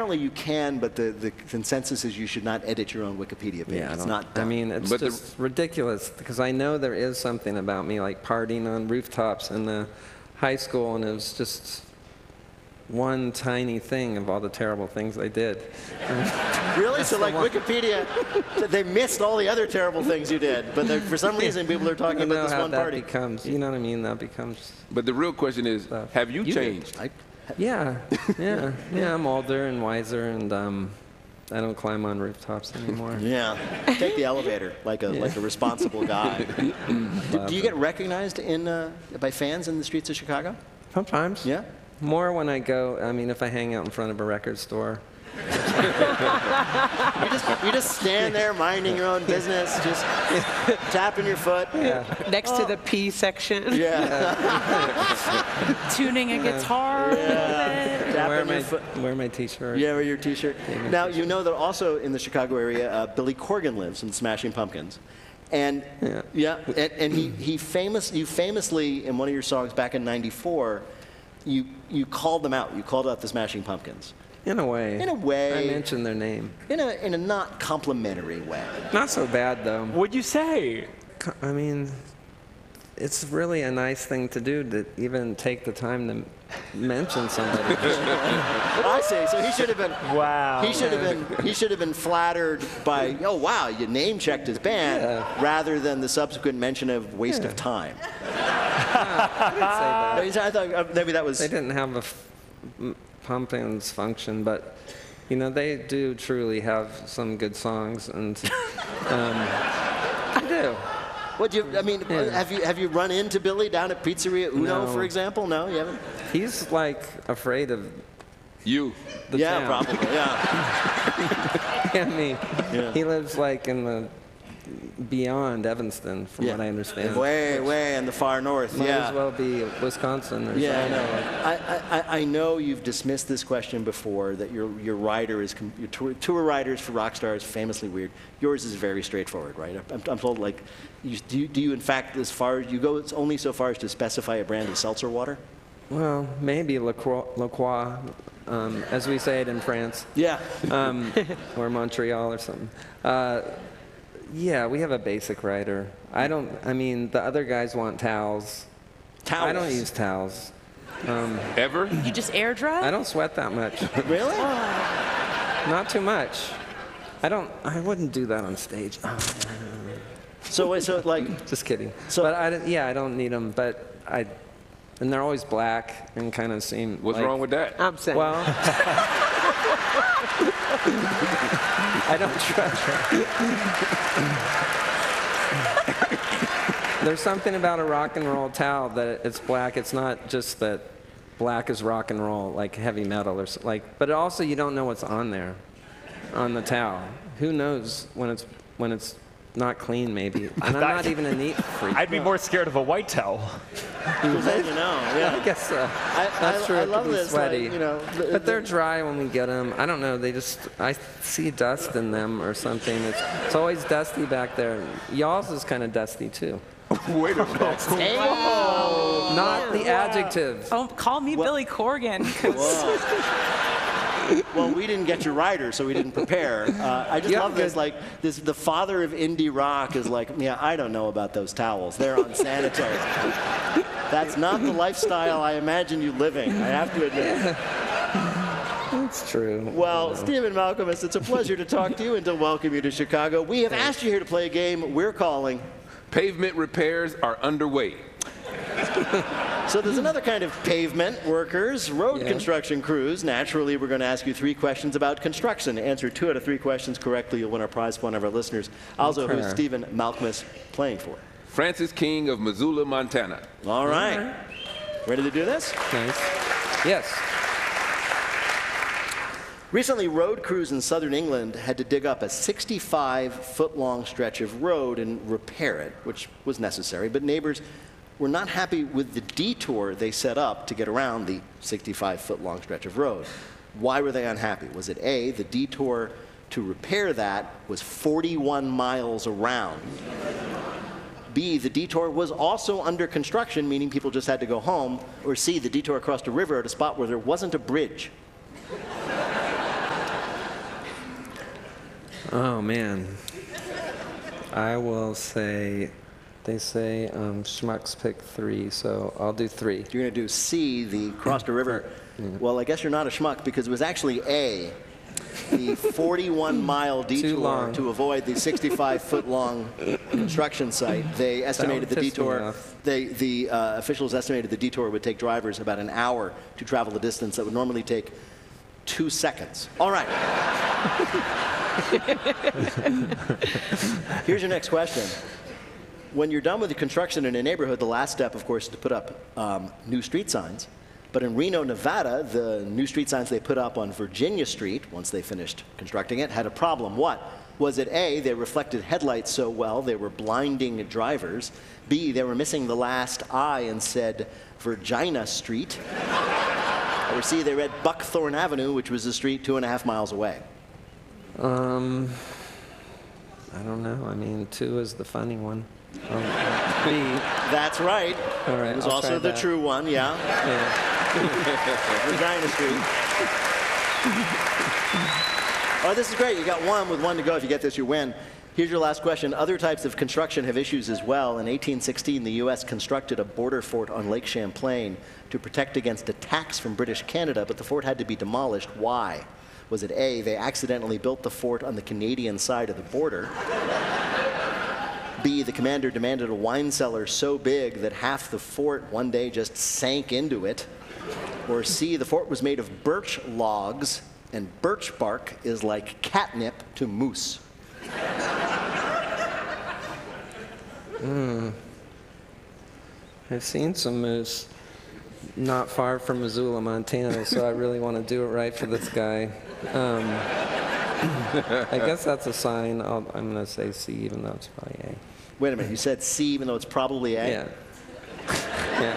apparently you can, but the consensus is you should not edit your own Wikipedia page. Yeah, it's not done. I mean, it's just ridiculous because I know there is something about me like partying on rooftops in the high school, and it was just one tiny thing of all the terrible things I did. Really? So like Wikipedia, they missed all the other terrible things you did, but for some reason people are talking about this one party. Becomes, you know what I mean? That becomes. But the real question is, have you changed? Yeah. I'm older and wiser, and I don't climb on rooftops anymore. Yeah, take the elevator like a responsible guy. Do you get recognized by fans in the streets of Chicago? Sometimes. Yeah. More when I go. I mean, if I hang out in front of a record store. You just stand there minding your own business, just tapping your foot. Yeah. Next to the P section. Yeah. Tuning a guitar. Yeah. Wear my T-shirt. Yeah, wear your T-shirt. Now, you know that also in the Chicago area, Billy Corgan lives in Smashing Pumpkins. And he famously, in one of your songs back in '94, you called them out. You called out the Smashing Pumpkins. In a way. I mentioned their name. In a not complimentary way. Not so bad, though. What'd you say? I mean, it's really a nice thing to do to even take the time to mention somebody. I see. So he should have been. Wow. He should have been flattered by, oh wow, you name checked his band, rather than the subsequent mention of waste of time. I didn't say that. I thought maybe that was. They didn't have a Pumpkins function, but you know they do truly have some good songs, and they do. Have you run into Billy down at Pizzeria Uno, for example? No, you haven't. He's like afraid of you. The town. Probably. Yeah. I mean, he lives like in the beyond Evanston, from what I understand. Way in the far north. Might as well be Wisconsin or something. I know. I know you've dismissed this question before, that your rider is your tour riders for rock stars famously weird. Yours is very straightforward, right? I'm told like, do you in fact, as far as you go, it's only so far as to specify a brand of seltzer water? Well, maybe La Croix, as we say it in France. Yeah. Or Montreal or something. Yeah, we have a basic rider. I mean, the other guys want towels. Towels? I don't use towels. Ever? You just air dry? I don't sweat that much. Really? Not too much. I wouldn't do that on stage. So like. Just kidding. So, but I don't need them. But and they're always black and kind of seem. What's wrong with that? I'm saying. Well. I don't trust There's something about a rock and roll towel that it's black. It's not just that black is rock and roll, like heavy metal or like. But also, you don't know what's on there, on the towel. Who knows when it's not clean, maybe. And I'm not even a neat freak. I'd be more scared of a white towel. I guess so. That's true. I it love could be this. sweaty. Like, but they're dry when we get them. I don't know. I see dust in them or something. It's always dusty back there. Y'all's is kind of dusty too. Wait a minute. Hey. Not the adjective. Oh, call me Billy Corgan. Well, we didn't get your rider, so we didn't prepare. I just love this. Like this, the father of indie rock is like, I don't know about those towels. They're unsanitary. That's not the lifestyle I imagined you living. I have to admit. That's true. Well, Stephen Malkmus, it's a pleasure to talk to you and to welcome you to Chicago. We have asked you here to play a game we're calling Pavement Repairs Are Underway. So there's another kind of pavement workers, road construction crews. Naturally, we're going to ask you 3 questions about construction. Answer 2 out of 3 questions correctly, you'll win our prize for one of our listeners. Also, who's Stephen Malkmus playing for? Francis King of Missoula, Montana. All right. Ready to do this? Nice. Yes. Recently, road crews in southern England had to dig up a 65-foot-long stretch of road and repair it, which was necessary, but neighbors were not happy with the detour they set up to get around the 65-foot-long stretch of road. Why were they unhappy? Was it A, the detour to repair that was 41 miles around? B, the detour was also under construction, meaning people just had to go home? Or C, the detour crossed a river at a spot where there wasn't a bridge? Oh, man. I will say, they say schmucks pick 3, so I'll do 3. You're going to do C, the crossed a river. Well, I guess you're not a schmuck because it was actually A, the 41-mile detour long. to avoid the 65-foot-long construction site. They estimated the piss me detour. off. The officials estimated the detour would take drivers about an hour to travel the distance that would normally take 2 seconds. All right. Here's your next question. When you're done with the construction in a neighborhood, the last step, of course, is to put up new street signs. But in Reno, Nevada, the new street signs they put up on Virginia Street, once they finished constructing it, had a problem. What? Was it A, they reflected headlights so well they were blinding drivers? B, they were missing the last I and said Virginia Street? Or C, they read Buckthorn Avenue, which was a street 2.5 miles away? I don't know. I mean, 2 is the funny one. B. That's right. All right, It was I'll also try the that. true one, yeah. Yeah. Regina Street. Oh, this is great. You got 1 with 1 to go. If you get this, you win. Here's your last question. Other types of construction have issues as well. In 1816, the U.S. constructed a border fort on Lake Champlain to protect against attacks from British Canada, but the fort had to be demolished. Why? Was it A, they accidentally built the fort on the Canadian side of the border? B, the commander demanded a wine cellar so big that half the fort one day just sank into it? Or C, the fort was made of birch logs, and birch bark is like catnip to moose? I've seen some moose not far from Missoula, Montana, so I really want to do it right for this guy. I guess that's a sign. I'm going to say C, even though it's probably A. Wait a minute, you said C even though it's probably A? Yeah. Yeah.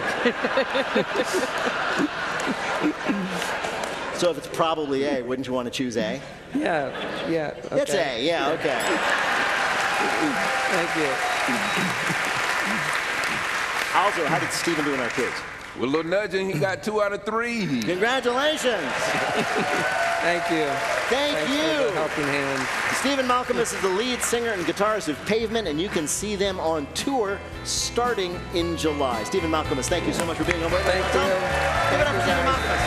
So if it's probably A, wouldn't you want to choose A? Yeah. Yeah. Okay. It's A, yeah, okay. Thank you. Also, how did Stephen do in our quiz? With a little nudging, he got 2 out of 3. Congratulations! Thank you. Thank Thanks you! for the helping hand. Stephen Malcolmus is the lead singer and guitarist of Pavement, and you can see them on tour starting in July. Stephen Malcolmus, thank you so much for being on. Thank you. Give it up for Stephen Malcolmus.